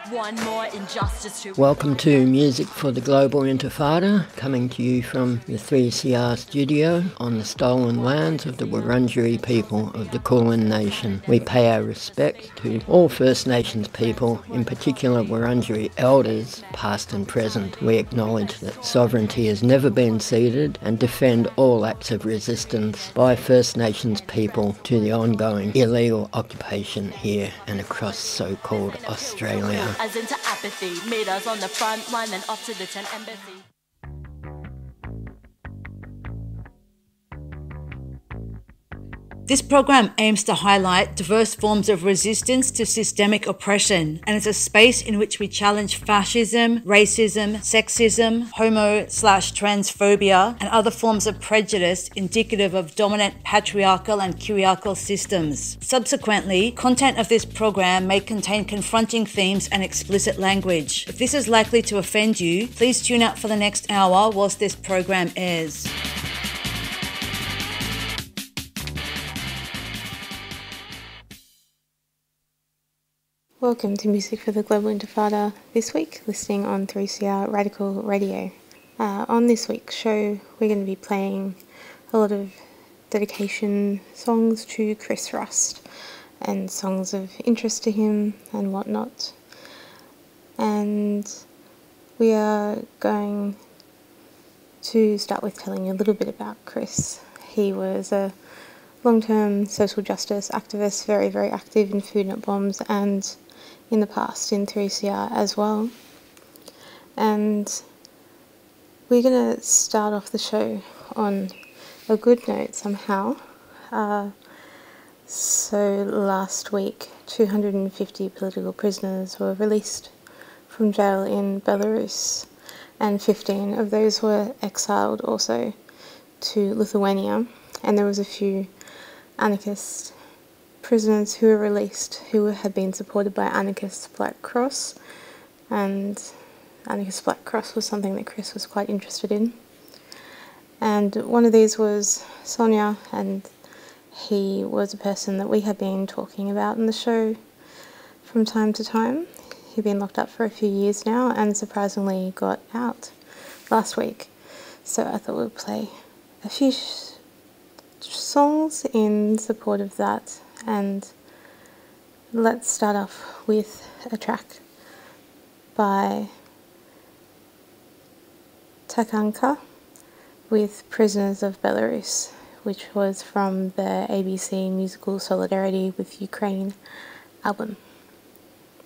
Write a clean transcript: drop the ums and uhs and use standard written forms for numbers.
One more injustice to... Welcome to Music for the Global Intifada, coming to you from the 3CR studio on the stolen lands of the Wurundjeri people of the Kulin Nation. We pay our respect to all First Nations people, in particular Wurundjeri elders, past and present. We acknowledge that sovereignty has never been ceded and defend all acts of resistance by First Nations people to the ongoing illegal occupation here and across so-called Australia. As into apathy, made us on the front line and off to the 10 embassy. This program aims to highlight diverse forms of resistance to systemic oppression, and it's a space in which we challenge fascism, racism, sexism, homo/transphobia, and other forms of prejudice indicative of dominant patriarchal and curiarchal systems. Subsequently, content of this program may contain confronting themes and explicit language. If this is likely to offend you, please tune out for the next hour whilst this program airs. Welcome to Music for the Global Intifada, this week listening on 3CR Radical Radio. On this week's show, we're going to be playing a lot of dedication songs to Chris Rust and songs of interest to him and whatnot. And we are going to start with telling you a little bit about Chris. He was a long-term social justice activist, very, very active in Food Not Bombs and in the past in 3CR as well. And we're going to start off the show on a good note somehow. So last week, 250 political prisoners were released from jail in Belarus, and 15 of those were exiled also to Lithuania. And there was a few anarchist prisoners who were released who had been supported by Anarchist Black Cross, and Anarchist Black Cross was something that Chris was quite interested in. And one of these was Sonia, and he was a person that we had been talking about in the show from time to time. He'd been locked up for a few years now and surprisingly got out last week. So I thought we'd play a few songs in support of that. And let's start off with a track by Takanka with Prisoners of Belarus, which was from the ABC musical Solidarity with Ukraine album.